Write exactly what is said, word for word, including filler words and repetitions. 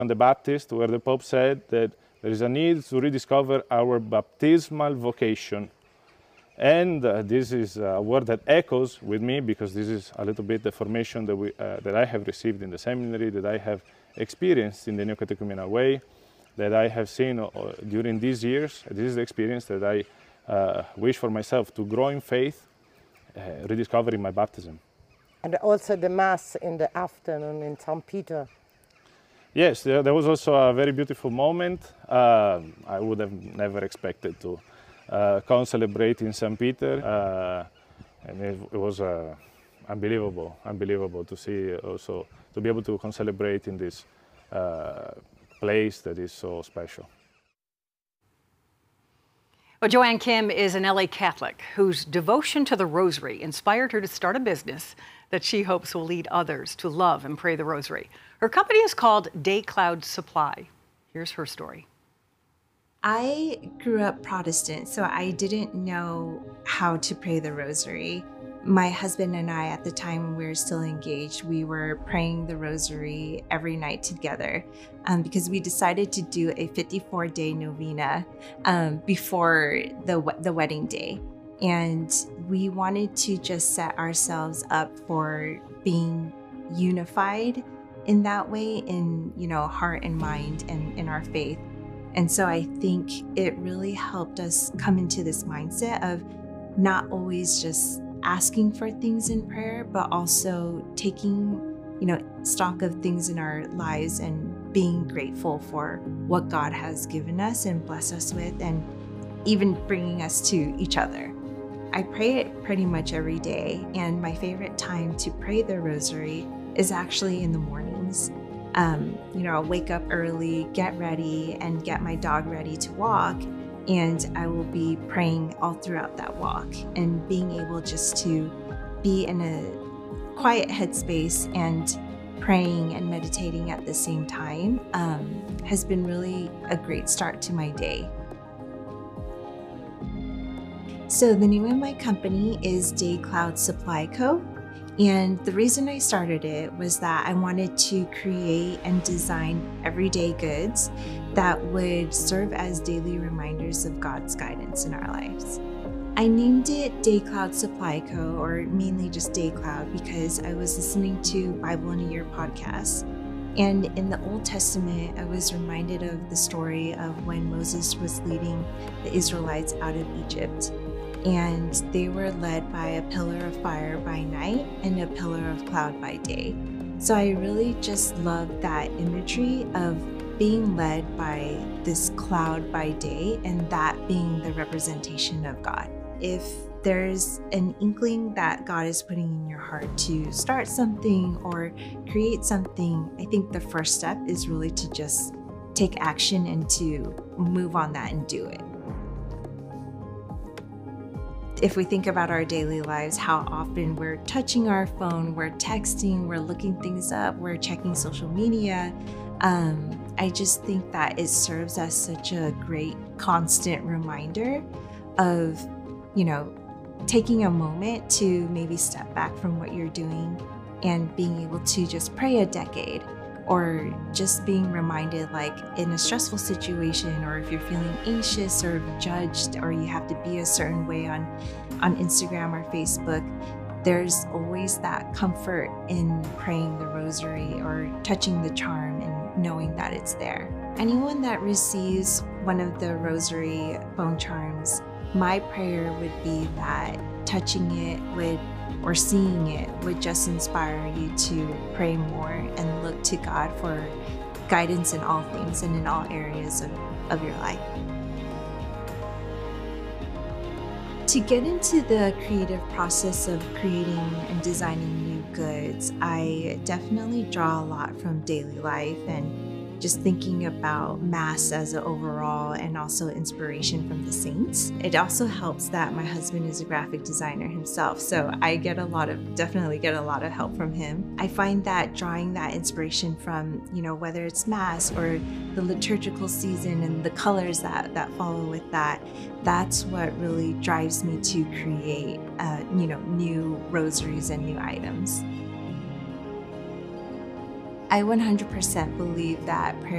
on the Baptist, where the Pope said that there is a need to rediscover our baptismal vocation. And uh, this is a word that echoes with me, because this is a little bit the formation that, we, uh, that I have received in the seminary, that I have experienced in the Neocatechumenal Way, that I have seen uh, during these years. This is the experience that I uh, wish for myself, to grow in faith, uh, rediscovering my baptism. And also the Mass in the afternoon in Saint Peter. Yes, there, there was also a very beautiful moment. Uh, I would have never expected to uh, con-celebrate in Saint Peter. Uh, and it, it was uh, unbelievable, unbelievable to see also, to be able to con-celebrate in this uh, place that is so special. Well, Joanne Kim is an L A Catholic whose devotion to the Rosary inspired her to start a business that she hopes will lead others to love and pray the Rosary. Her company is called Day Cloud Supply. Here's her story. I grew up Protestant, so I didn't know how to pray the Rosary. My husband and I, at the time when we were still engaged, we were praying the Rosary every night together um, because we decided to do a fifty-four day novena um, before the, the wedding day. And we wanted to just set ourselves up for being unified in that way, in, you know, heart and mind and in our faith. And so I think it really helped us come into this mindset of not always just asking for things in prayer, but also taking, you know, stock of things in our lives and being grateful for what God has given us and blessed us with, and even bringing us to each other. I pray it pretty much every day, and my favorite time to pray the Rosary is actually in the mornings. Um, you know, I'll wake up early, get ready, and get my dog ready to walk, and I will be praying all throughout that walk, and being able just to be in a quiet headspace and praying and meditating at the same time um, has been really a great start to my day. So the name of my company is Day Cloud Supply Co. And the reason I started it was that I wanted to create and design everyday goods that would serve as daily reminders of God's guidance in our lives. I named it Day Cloud Supply Co., or mainly just Day Cloud, because I was listening to Bible in a Year podcast. And in the Old Testament, I was reminded of the story of when Moses was leading the Israelites out of Egypt. And they were led by a pillar of fire by night and a pillar of cloud by day. So I really just love that imagery of being led by this cloud by day, and that being the representation of God. If there's an inkling that God is putting in your heart to start something or create something, I think the first step is really to just take action and to move on that and do it. If we think about our daily lives, how often we're touching our phone, we're texting, we're looking things up, we're checking social media, um, I just think that it serves as such a great constant reminder of, you know, taking a moment to maybe step back from what you're doing and being able to just pray a decade, or just being reminded, like in a stressful situation, or if you're feeling anxious or judged, or you have to be a certain way on, on Instagram or Facebook, there's always that comfort in praying the Rosary or touching the charm and knowing that it's there. Anyone that receives one of the Rosary phone charms, my prayer would be that touching it would, or seeing it would just inspire you to pray more and look to God for guidance in all things and in all areas of, of your life. To get into the creative process of creating and designing new goods, I definitely draw a lot from daily life and just thinking about Mass as an overall, and also inspiration from the saints. It also helps that my husband is a graphic designer himself, so I get a lot of, definitely get a lot of help from him. I find that drawing that inspiration from, you know, whether it's Mass or the liturgical season and the colors that, that follow with that, that's what really drives me to create, uh, you know, new rosaries and new items. I one hundred percent believe that prayer